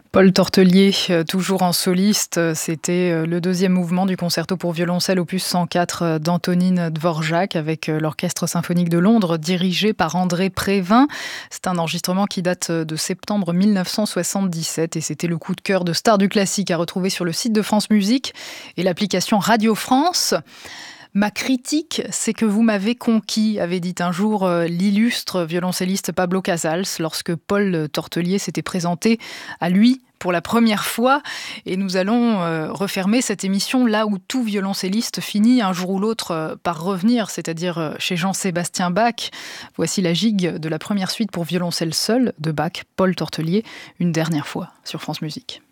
Paul Tortelier, toujours en soliste, c'était le deuxième mouvement du concerto pour violoncelle opus 104 d'Antonín Dvořák avec l'Orchestre symphonique de Londres dirigé par André Prévin. C'est un enregistrement qui date de septembre 1977 et c'était le coup de cœur de Stars du classique à retrouver sur le site de France Musique et l'application Radio France. Ma critique, c'est que vous m'avez conquis, avait dit un jour l'illustre violoncelliste Pablo Casals lorsque Paul Tortelier s'était présenté à lui pour la première fois. Et nous allons refermer cette émission là où tout violoncelliste finit un jour ou l'autre par revenir, c'est-à-dire chez Jean-Sébastien Bach. Voici la gigue de la première suite pour violoncelle seul de Bach, Paul Tortelier, une dernière fois sur France Musique.